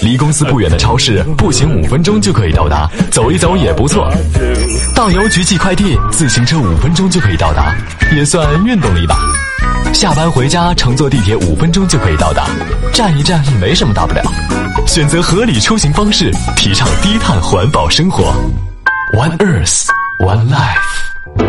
离公司不远的超市，步行5分钟就可以到达，走一走也不错。到邮局寄快递，自行车5分钟就可以到达，也算运动了一把。下班回家，乘坐地铁5分钟就可以到达，站一站没什么大不了。选择合理出行方式，提倡低碳环保生活。One Earth, One Life。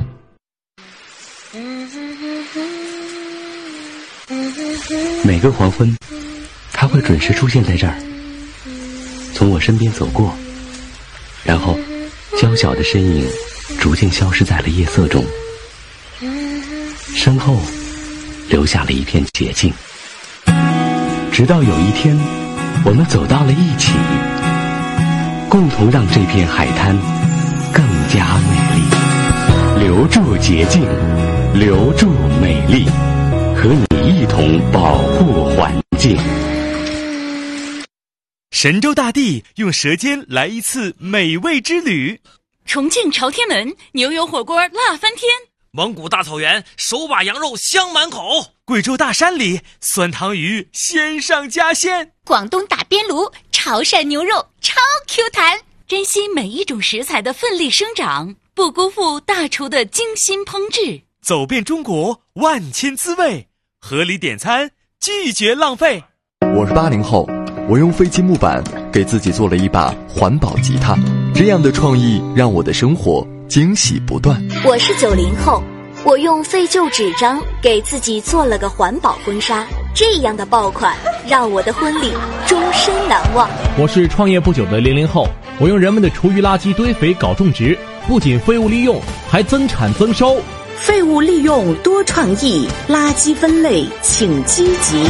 每个黄昏，它会准时出现在这儿，从我身边走过，然后娇小的身影逐渐消失在了夜色中，身后留下了一片洁净。直到有一天，我们走到了一起，共同让这片海滩更加美丽。留住洁净，留住美丽，和你一同保护环境。 神州大地用舌尖来一次美味之旅。 重庆朝天门牛油火锅辣翻天， 蒙古大草原手把羊肉香满口， 贵州大山里酸汤鱼鲜上加鲜， 广东打边炉潮汕牛肉超 Q 弹。珍惜每一种食材的奋力生长，不辜负大厨的精心烹制。 走遍中国万千滋味，合理点餐，拒绝浪费。 我是80后，我用废弃木板给自己做了一把环保吉他，这样的创意让我的生活惊喜不断。 我是90后，我用废旧纸张给自己做了个环保婚纱，这样的爆款让我的婚礼终身难忘。 我是创业不久的00后，我用人们的厨余垃圾堆肥搞种植，不仅废物利用，还增产增收。 废物利用多创意，垃圾分类请积极。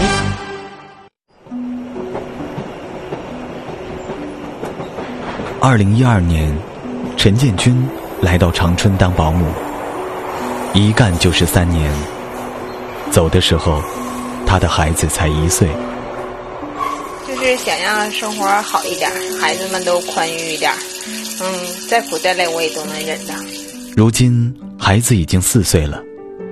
2012年，陈建军来到长春当保姆，一干就是3年。走的时候，他的孩子才1岁。 就是想让生活好一点，孩子们都宽裕一点，再苦再累我也都能忍的。 如今孩子已经4岁了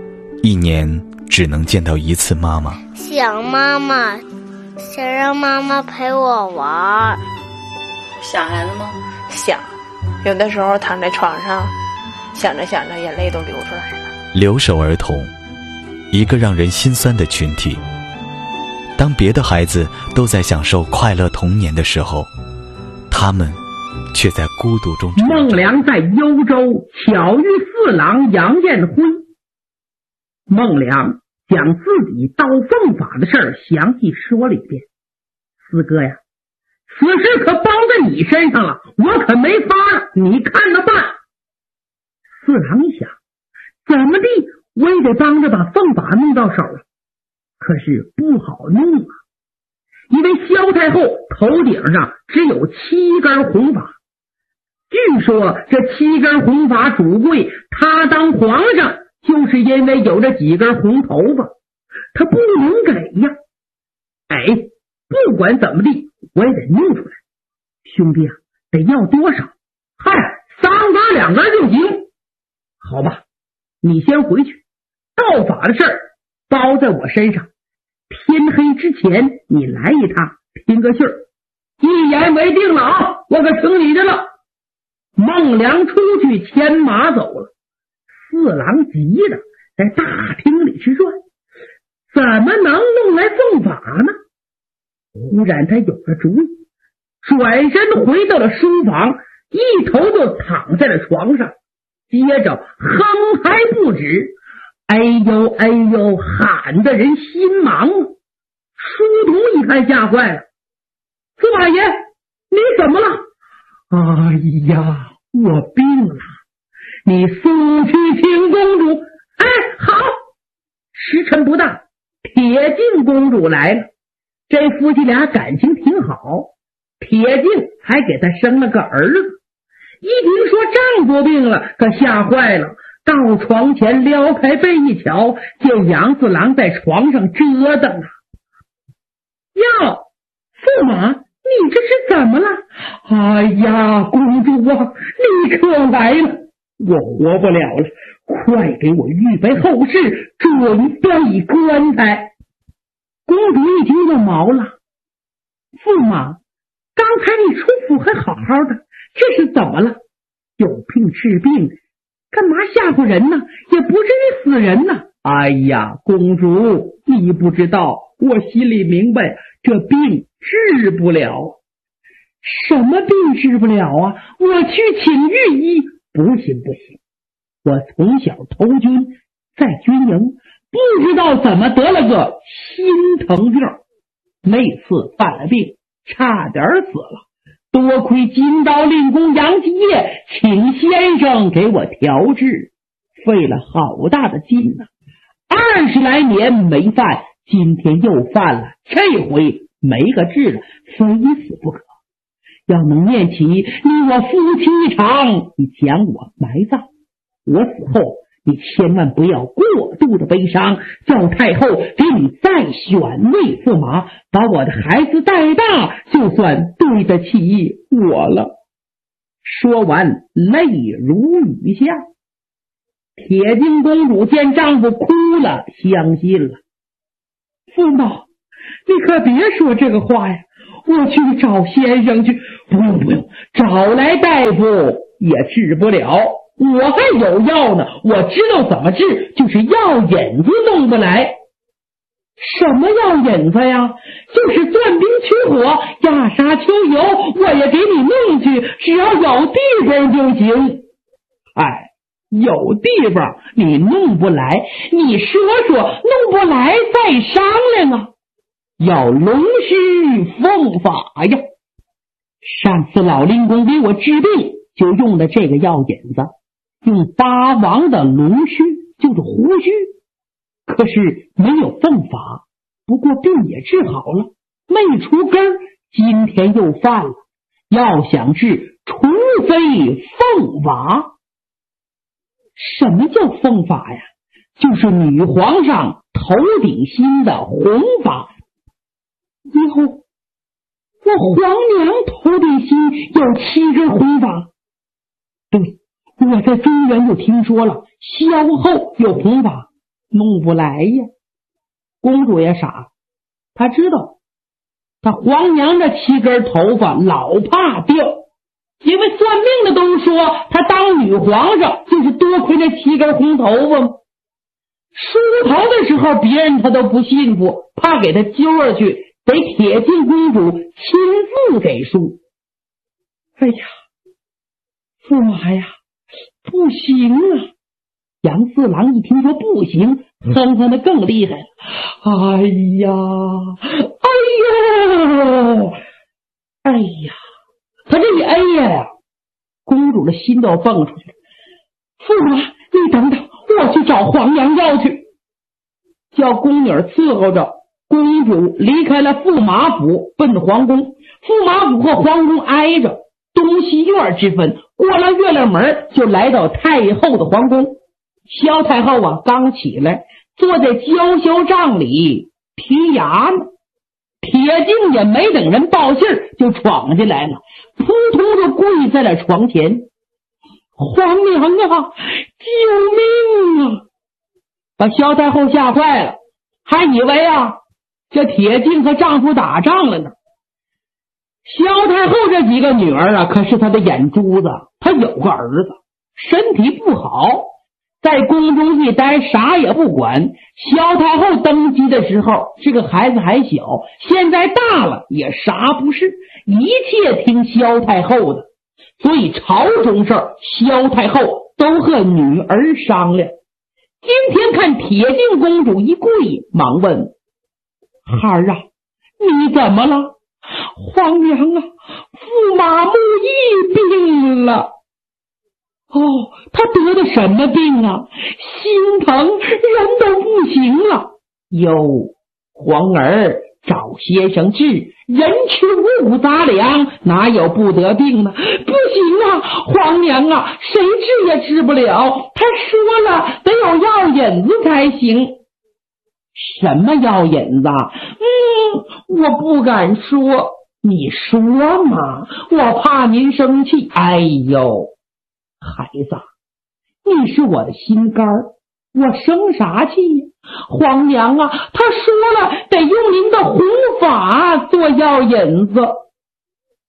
，1年只能见到1次妈妈。 想妈妈，想让妈妈陪我玩。 想孩子吗？想，有的时候躺在床上，想着想着眼泪都流出来了。 留守儿童，一个让人心酸的群体。当别的孩子都在享受快乐童年的时候，他们却在孤独中。 孟良在幽州巧遇4郎杨彦辉，孟良将自己刀凤法的事儿详细说了一遍。四哥呀，此事可包在你身上了，我可没法了，你看着办。4郎一想，怎么地我也得帮着把凤法弄到手了，可是不好弄啊，因为萧太后头顶上只有7根红发，据说这7根红发主贵，他当皇上就是因为有这几根红头发，他不能给呀。不管怎么地我也得弄出来。兄弟啊，得要多少？嗨，3把2根就行。好吧，你先回去，道法的事儿包在我身上，天黑之前你来一趟，拼个信儿。一言为定了啊，我可听你的了。孟良出去牵马走了。4郎急的在大厅里去转，怎么能弄来凤法呢？忽然他有了主意，转身回到了书房，一头就躺在了床上，接着哼还不止，哎呦哎呦喊的人心忙。书童一看吓坏了，司马爷你怎么了？哎呀，我病了，你速去请公主。好，时辰不大，铁镜公主来了。这夫妻俩感情挺好，铁镜还给他生了个儿子。一听说丈夫病了，可吓坏了，到床前撩开被一瞧，见杨四郎在床上折腾啊。哟，驸马，你这是怎么了？哎呀，公主啊，你可来了，我活不了了，快给我预备后事，准备棺材。公主一听就毛了，驸马， 刚才你出府还好好的，这是怎么了？有病治病，干嘛吓唬人呢？也不至于死人呢。哎呀，公主，你不知道，我心里明白，这病治不了。什么病治不了啊？我去请御医。不行，我从小投军，在军营，不知道怎么得了个心疼病，那次犯了病，差点死了。多亏金刀令公杨继业请先生给我调治，费了好大的劲呢。20来年没犯，今天又犯了，这回没个治了，非死不可。要能念起你我夫妻一场，你将我埋葬，我死后你千万不要过度的悲伤，叫太后给你再选位驸马，把我的孩子带大，就算对得起我了。说完泪如雨下。铁镜公主见丈夫哭了，相信了。驸马，你可别说这个话呀，我去找先生去。不用，找来大夫也治不了，我还有药呢，我知道怎么治，就是药引子弄不来。什么药引子呀？就是钻冰驱火，压沙秋油，我也给你弄去，只要有地方就行。有地方你弄不来，你说弄不来再商量啊。要龙须凤法呀！上次老令公给我治病就用的这个药引子，用8王的龙须，就是胡须，可是没有凤法，不过病也治好了，没出根，今天又犯了。要想治，除非凤法。什么叫凤法呀？就是女皇上头顶心的红法。以后我皇娘头顶心有7根红发。对，我在中原就听说了，萧后有红发，弄不来呀。公主也傻，她知道她皇娘这7根头发老怕掉，因为算命的都说她当女皇上就是多亏那7根红头发嘛。梳头的时候别人她都不信服，怕给她揪下去，得铁镜公主亲自给梳。哎呀，驸马呀，不行啊！杨四郎一听说不行，哼哼的更厉害了。哎呀，他这一哎呀，公主的心都要蹦出去了。驸马，你等等，我去找皇娘要去。叫宫女伺候着，公主离开了驸马府，奔皇宫。驸马府和皇宫挨着，东西院之分，过了月亮门就来到太后的皇宫。萧太后啊，刚起来，坐在娇羞帐里剔牙呢。铁镜也没等人报信就闯进来了，扑通就跪在了床前。皇娘啊，救命啊！把萧太后吓坏了，还以为啊这铁镜和丈夫打仗了呢。萧太后这几个女儿啊，可是她的眼珠子。她有个儿子，身体不好，在宫中一待，啥也不管。萧太后登基的时候，这个孩子还小，现在大了也啥不是，一切听萧太后的。所以朝中事萧太后都和女儿商量。今天看铁镜公主一跪，忙问：孩儿啊，你怎么了？皇娘啊，驸马木易病了。哦，他得的什么病啊？心疼，人都不行了。哟，皇儿找先生治，人吃5杂粮，哪有不得病呢？不行啊，皇娘啊，谁治也治不了。他说了，得有药引子才行。什么药引子？我不敢说。你说嘛，我怕您生气。哎呦，孩子，你是我的心肝儿，我生啥气呀？皇娘啊，他说了，得用您的红法做药引子。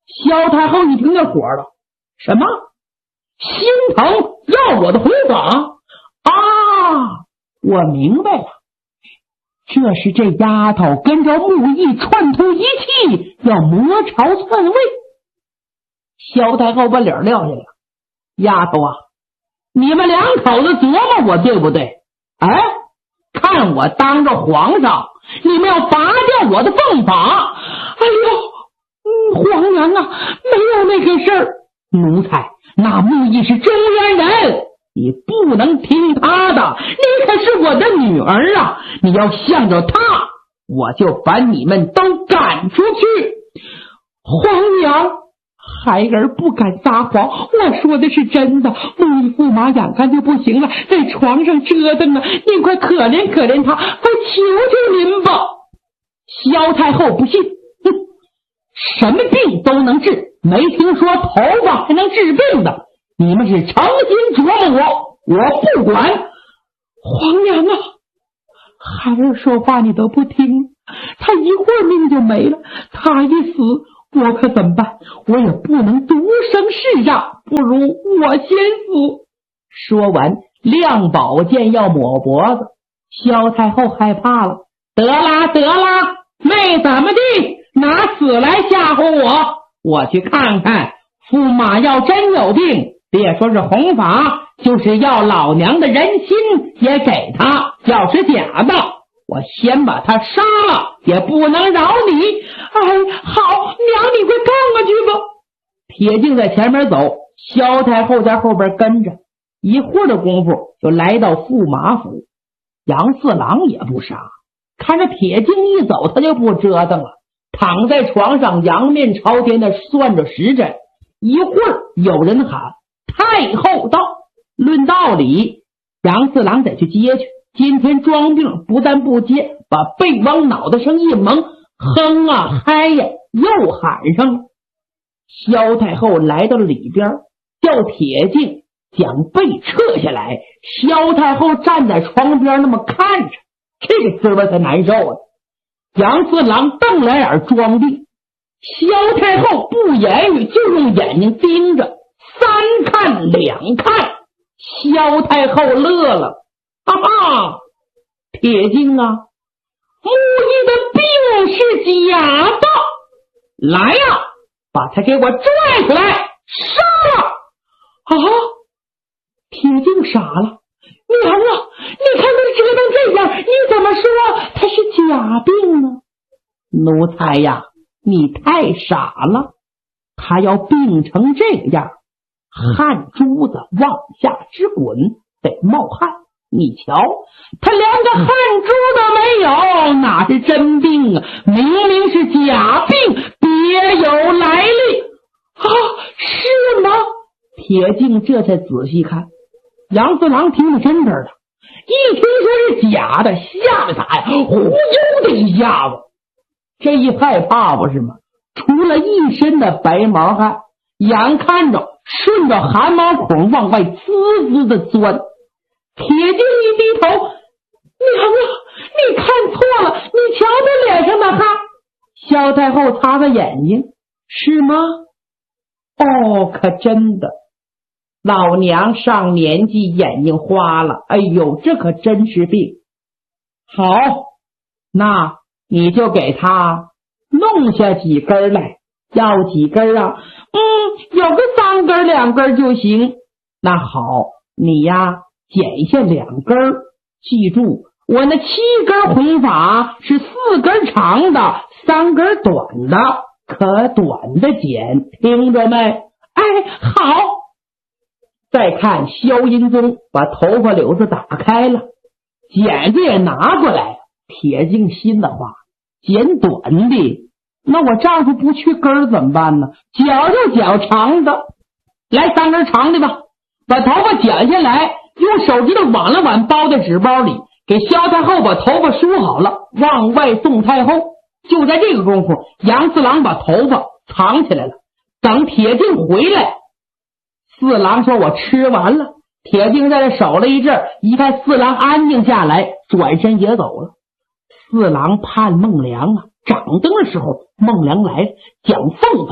萧太后一听就火了，什么？心疼要我的红法啊！我明白了，这是这丫头跟着穆毅串通一气，要谋朝篡位。萧太后把脸撂下来了，丫头啊，你们两口子琢磨我对不对？哎，看我当着皇上，你们要拔掉我的凤法。哎呦，皇娘啊，没有那个事儿。奴才，那穆毅是中原人，你不能听他的，你可是我的女儿啊！你要向着他，我就把你们都赶出去。皇娘，孩儿不敢撒谎，我说的是真的。穆毅驸马眼看就不行了，在床上折腾啊，您快可怜可怜他，快求求您吧。萧太后不信，什么病都能治，没听说头发还能治病的，你们是诚心琢磨我不管。皇娘啊，孩儿说话你都不听，他一会儿命就没了，他一死我可怎么办？我也不能独生世上，不如我先死。说完亮宝剑要抹脖子，萧太后害怕了，得啦，没怎么地，拿死来吓唬我去看看，驸马要真有病，别说是弘法，就是要老娘的人心也给他，要是假的，我先把他杀了，也不能饶你。哎，好，娘你快看过去吧。铁镜在前面走，萧太后在后边跟着，一会儿的功夫就来到驸马府。杨四郎也不傻，看着铁镜一走，他就不折腾了，躺在床上仰面朝天的算着时辰。一会儿有人喊太后到，论道理杨四郎得去接去，今天装病不但不接，把背往脑袋上一蒙，哼啊嗨呀又喊上了。萧太后来到了里边，叫铁镜将背撤下来。萧太后站在床边那么看着，这个滋味才难受啊。杨四郎瞪来眼装病，萧太后不言语，就用眼睛盯着，三看两看。萧太后乐了，哈哈，铁镜啊，穆毅的病是假的，来呀，把他给我拽出来，杀了！啊！铁镜傻了，娘啊，你看他折腾这样，你怎么说他是假病呢？奴才呀，你太傻了，他要病成这样，汗珠子往下直滚，得冒汗。你瞧，他连个汗珠都没有，哪是真病啊？明明是假病，别有来历啊！是吗？铁镜这才仔细看，杨四郎听得真真的，一听说是假的，吓得他呀忽悠的一下子，这一害怕不是吗？出了一身的白毛汗，眼看着顺着汗毛孔往外滋滋的钻。铁镜一低头，娘啊，你看错了，你瞧他脸上的汗。萧太后擦擦眼睛，是吗？哦，可真的，老娘上年纪眼睛花了，哎呦，这可真是病。好，那你就给他弄下几根来。要几根啊？有个3根2根就行。那好，你呀剪下2根，记住我那7根红法是4根长的，3根短的，可短的剪，听着没？哎，好。再看萧银宗把头发绺子打开了，剪子也拿过来。铁镜心的话，剪短的，那我丈夫不去根怎么办呢？绞就绞长的，来3根长的吧。把头发剪下来，用手指头挽了挽，包在纸包里，给萧太后把头发梳好了，往外送太后。就在这个功夫，杨四郎把头发藏起来了。等铁镜回来，四郎说我吃完了。铁镜在这守了一阵，一看四郎安静下来，转身也走了。四郎盼孟良啊，掌灯的时候孟良来了，讲凤法，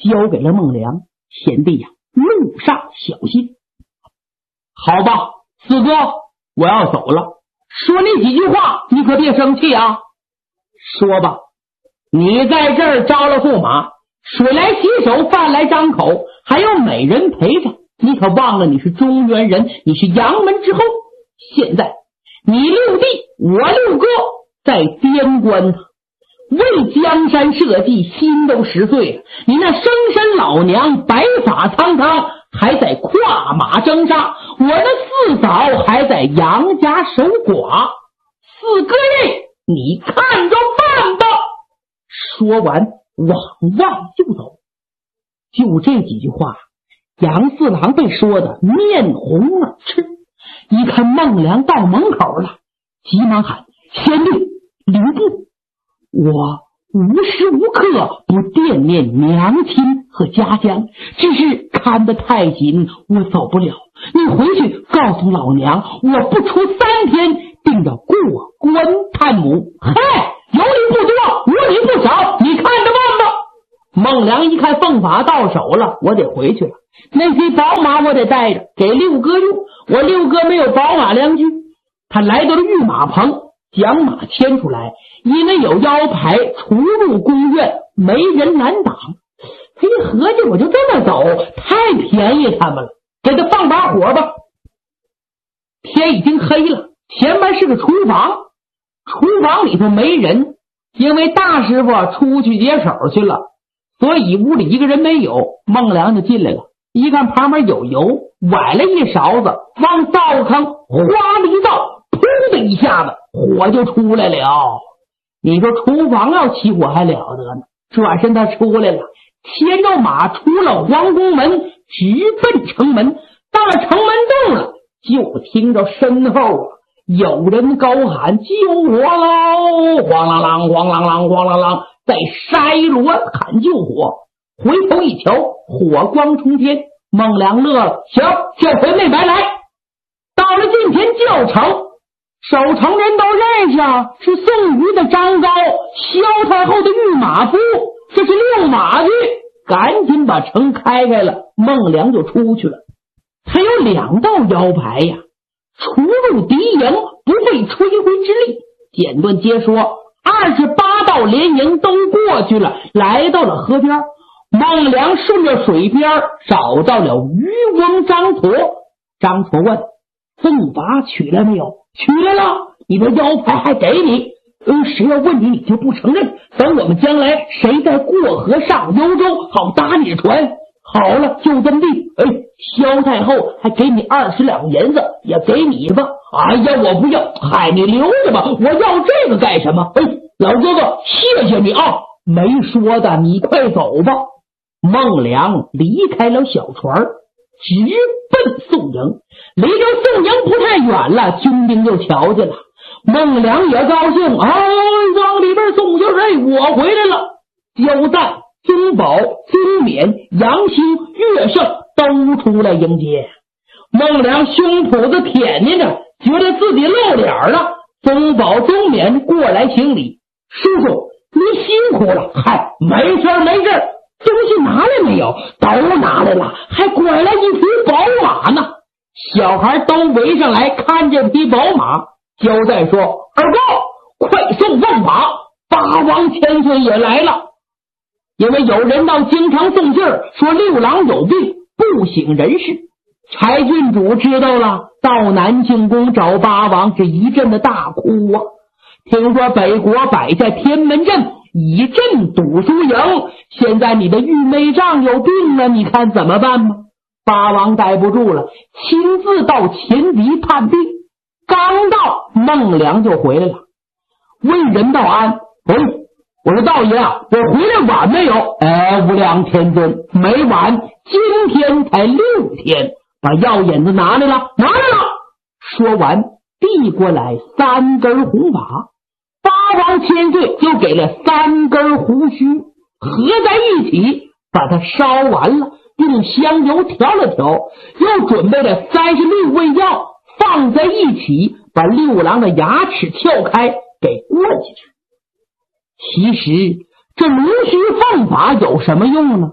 交给了孟良。贤弟呀，路上小心。好吧，四哥，我要走了。说那几句话，你可别生气啊。说吧，你在这儿招了驸马，水来洗手，饭来张口，还有美人陪着，你可忘了你是中原人，你是杨门之后。现在你六弟，我六哥在边关，为江山社稷，心都10岁了。你那生身老娘白发苍苍，还在跨马征杀，我的四嫂还在杨家守寡。四哥爷，你看着办吧。说完往外就走。就这几句话，杨四郎被说的面红耳赤。一看孟良到门口了，急忙喊：贤弟留步，我无时无刻不惦念娘亲和家乡，只是看得太紧，我走不了。你回去告诉老娘，我不出3天定要过关探母。嗨，有理不多，无理不少，你看着办吧。孟良一看凤法到手了，我得回去了。那匹宝马我得带着给六哥用，我六哥没有宝马良驹。他来到了御马棚，将马牵出来，因为有腰牌，出入宫院没人拦挡。他一合计，我就这么走，太便宜他们了，给他放把火吧。天已经黑了，前面是个厨房，厨房里头没人，因为大师傅出去解手去了，所以屋里一个人没有。孟良就进来了，一看旁边有油，崴了一勺子，往灶坑哗的一倒，噗的一下子火就出来了。你说厨房要起火还了得呢？转身他出来了，牵着马出了皇宫门，直奔城门。到了城门洞了，就听着身后啊有人高喊：救火喽！咣啷啷咣啷啷咣啷啷，在筛锣喊救火。回头一瞧，火光冲天。孟良乐了，行，这回没白来。到了近前教城，守城人都认识啊，是宋瑜的张高，萧太后的御马夫，这是遛马去。赶紧把城开开了，孟良就出去了。他有2道腰牌呀，出入敌营不费吹灰之力。简短接说，28道连营都过去了，来到了河边。孟良顺着水边找到了渔翁张矬。张矬问：凤法取来没有？取来了，你的腰牌还给你。谁要问你，你就不承认。等我们将来谁再过河上幽州，好搭你的船。好了，就这么地。萧太后还给你20两银子，也给你吧。哎呀，我不要。嗨，你留着吧，我要这个干什么？老哥哥，谢谢你啊。没说的，你快走吧。孟良离开了小船，直奔宋营。离着宋营不太远了，军兵就瞧见了。孟良也高兴，往里边送信儿，我回来了。焦赞、宗保、宗冕、杨兴、岳胜都出来迎接。孟良胸脯子舔着呢，觉得自己露脸了。宗保、宗冕过来行礼：叔叔，您辛苦了。嗨，没事没事。东西拿来没有？都拿来了，还拐来一匹宝马呢。小孩都围上来看这匹宝马。交代说：二哥，快送万马，八王千岁也来了。因为有人到京城送信儿，说六郎有病，不省人事。柴郡主知道了，到南庆宫找八王，是一阵的大哭啊。听说北国摆下天门阵，以阵堵输赢，现在你的玉妹丈有病了，你看怎么办吧？八王待不住了，亲自到前敌探病。刚到，孟良就回来了，问人道安：我说道爷啊，我回来晚没有？无量天尊，没晚，今天才6天。把药引子拿来了，拿来了。说完，递过来3根红法。八王千岁就给了3根胡须，合在一起，把它烧完了，用香油调了调，又准备了36味药，放在一起，把六郎的牙齿撬开，给灌进去。其实这龙须凤法有什么用呢？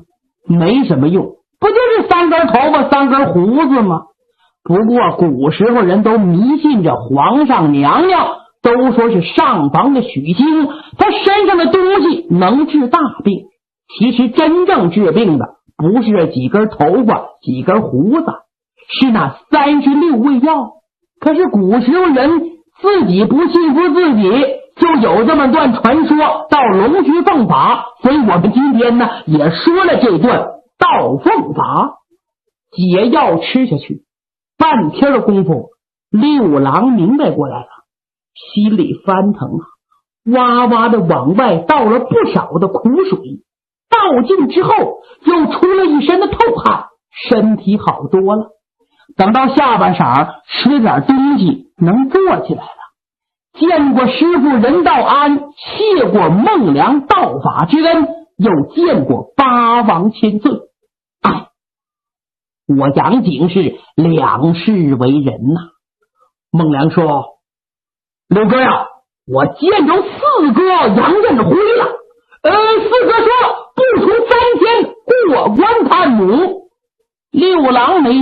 没什么用，不就是3根头发3根胡子吗？不过古时候人都迷信着皇上娘娘，都说是上房的许仙，他身上的东西能治大病。其实真正治病的不是这几根头发几根胡子，是那36味药。可是古时候人自己不信服自己，就有这么段传说，到龙须凤法。所以我们今天呢也说了这段道凤法。解药吃下去，半天的功夫，六郎明白过来了，心里翻腾啊，哇哇的往外倒了不少的苦水，倒尽之后又出了一身的透汗，身体好多了。等到下半晌吃点东西能坐起来了，见过师傅任道安，谢过孟良道法之恩，又见过八王千岁。哎，我杨景是两世为人呐。孟良说，六哥呀，我见着4个杨振辉了。4哥说不出3天过关探母。六郎没